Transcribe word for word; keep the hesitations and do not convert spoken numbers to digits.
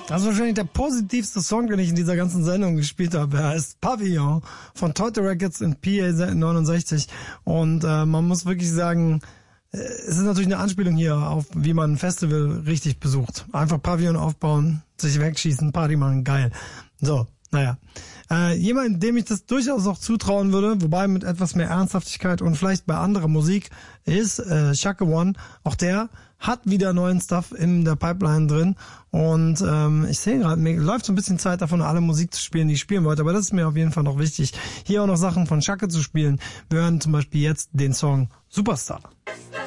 Das ist wahrscheinlich der positivste Song, den ich in dieser ganzen Sendung gespielt habe. Er heißt Pavillon von Tote Records in P A neunundsechzig. Und äh, man muss wirklich sagen, äh, es ist natürlich eine Anspielung hier auf, wie man ein Festival richtig besucht. Einfach Pavillon aufbauen, sich wegschießen, Party machen, geil. So, naja. Äh, jemand, dem ich das durchaus auch zutrauen würde, wobei mit etwas mehr Ernsthaftigkeit und vielleicht bei anderer Musik, ist äh, Chaka One. Auch der hat wieder neuen Stuff in der Pipeline drin. Und ähm, ich sehe gerade, mir läuft so ein bisschen Zeit davon, alle Musik zu spielen, die ich spielen wollte. Aber das ist mir auf jeden Fall noch wichtig, hier auch noch Sachen von Chaka zu spielen. Wir hören zum Beispiel jetzt den Song Superstar.